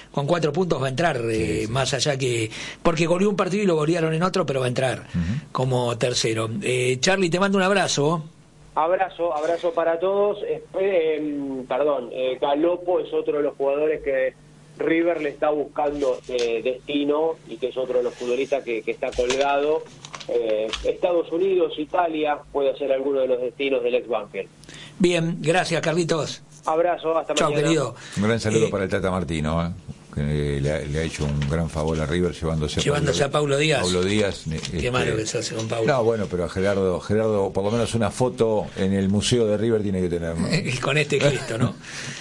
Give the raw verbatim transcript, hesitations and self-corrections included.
con cuatro puntos va a entrar, eh, sí, sí. más allá que... Porque goleó un partido y lo golearon en otro, pero va a entrar uh-huh. como tercero. Eh, Charlie, te mando un abrazo. Abrazo, abrazo para todos. Eh, eh, perdón, eh, Galopo es otro de los jugadores que River le está buscando eh, destino y que es otro de los futbolistas que, que está colgado. Eh, Estados Unidos, Italia, puede ser alguno de los destinos del ex Banfield. Bien, gracias Carlitos. Abrazo, hasta Chau, mañana. querido. Un gran saludo eh, para el Tata Martino, ¿eh? que le ha, le ha hecho un gran favor a River llevándose, llevándose a Paulo, a Paulo Díaz. Paulo Díaz. Qué este, malo que se hace con Paulo. No, bueno, pero a Gerardo, Gerardo, por lo menos una foto en el museo de River tiene que tener, ¿no? Con este Cristo, ¿no?